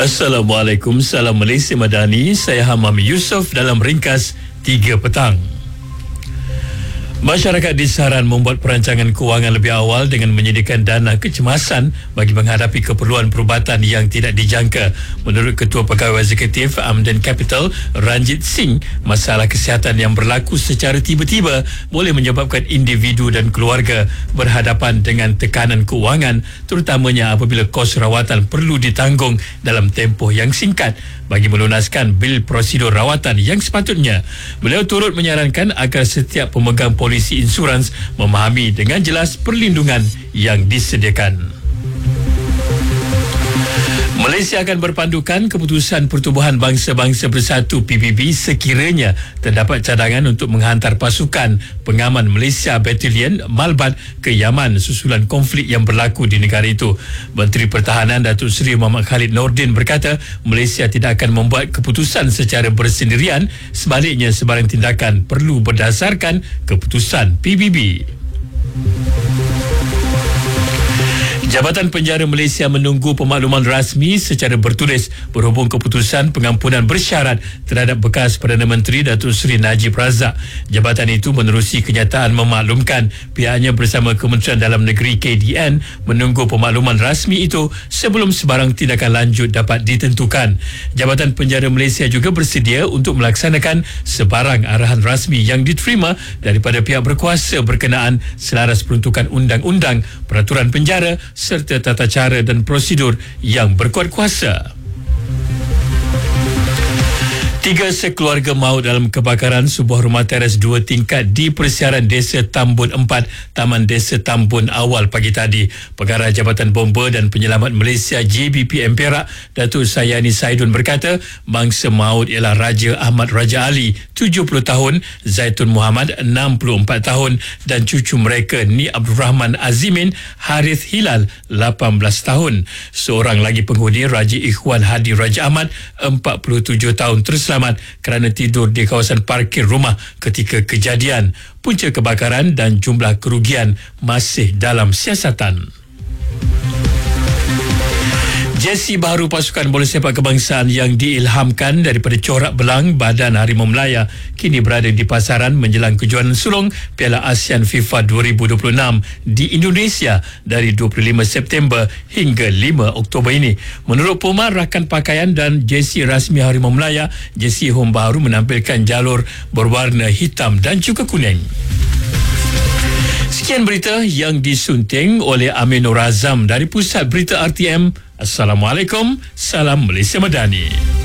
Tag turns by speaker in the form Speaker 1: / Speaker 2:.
Speaker 1: Assalamualaikum, salam Malaysia Madani. Saya Hamam Yusof dalam ringkas 3 petang. Masyarakat disaran membuat perancangan kewangan lebih awal dengan menyediakan dana kecemasan bagi menghadapi keperluan perubatan yang tidak dijangka. Menurut Ketua Pegawai Eksekutif Amden Capital, Ranjit Singh, masalah kesihatan yang berlaku secara tiba-tiba boleh menyebabkan individu dan keluarga berhadapan dengan tekanan kewangan, terutamanya apabila kos rawatan perlu ditanggung dalam tempoh yang singkat bagi melunaskan bil prosedur rawatan yang sepatutnya. Beliau turut menyarankan agar setiap pemegang polisi insurans memahami dengan jelas perlindungan yang disediakan. Malaysia akan berpandukan Keputusan Pertubuhan Bangsa-Bangsa Bersatu PBB sekiranya terdapat cadangan untuk menghantar pasukan pengaman Malaysia Battalion Malbat ke Yaman susulan konflik yang berlaku di negara itu. Menteri Pertahanan Datuk Seri Muhammad Khalid Nordin berkata Malaysia tidak akan membuat keputusan secara bersendirian, sebaliknya sebarang tindakan perlu berdasarkan keputusan PBB. Jabatan Penjara Malaysia menunggu pemakluman rasmi secara bertulis berhubung keputusan pengampunan bersyarat terhadap bekas Perdana Menteri Datuk Seri Najib Razak. Jabatan itu menerusi kenyataan memaklumkan pihaknya bersama Kementerian Dalam Negeri KDN menunggu pemakluman rasmi itu sebelum sebarang tindakan lanjut dapat ditentukan. Jabatan Penjara Malaysia juga bersedia untuk melaksanakan sebarang arahan rasmi yang diterima daripada pihak berkuasa berkenaan selaras peruntukan undang-undang, peraturan penjara serta tata cara dan prosedur yang berkuat kuasa. 3 sekeluarga maut dalam kebakaran sebuah rumah teres 2 tingkat di Persiaran Desa Tambun 4, Taman Desa Tambun awal pagi tadi. Pengarah Jabatan Bomba dan Penyelamat Malaysia JBPM Perak, Datuk Sayani Saidun berkata, bangsa maut ialah Raja Ahmad Raja Ali, 70 tahun, Zaitun Muhammad, 64 tahun dan cucu mereka Ni Abdul Rahman Azimin, Harith Hilal, 18 tahun. Seorang lagi penghuni Raja Ikhwan Hadi Raja Ahmad, 47 tahun terselamat kerana tidur di kawasan parkir rumah ketika kejadian. Punca kebakaran dan jumlah kerugian masih dalam siasatan. Jersey baru pasukan bola sepak kebangsaan yang diilhamkan daripada corak belang Badan Harimau Melaya kini berada di pasaran menjelang kejuaraan sulung Piala ASEAN FIFA 2026 di Indonesia dari 25 September hingga 5 Oktober ini. Menurut Puma, rakan pakaian dan jersey rasmi Harimau Melaya, jersey home baru menampilkan jalur berwarna hitam dan juga kuning. Sekian berita yang disunting oleh Amin Nur Azam dari Pusat Berita RTM. Assalamualaikum, salam Malaysia Madani.